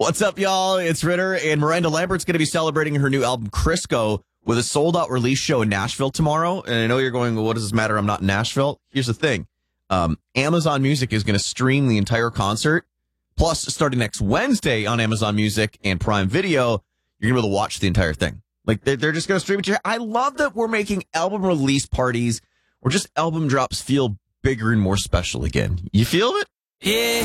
What's up, y'all? It's Ritter, and Miranda Lambert's going to be celebrating her new album, Crisco, with a sold-out release show in Nashville tomorrow. And I know you're going, well, what does this matter? I'm not in Nashville. Here's the thing. Amazon Music is going to stream the entire concert. Plus, starting next Wednesday on Amazon Music and Prime Video, you're going to be able to watch the entire thing. Like, they're just going to stream it. I love that we're making album release parties or just album drops feel bigger and more special again. You feel it? Yeah.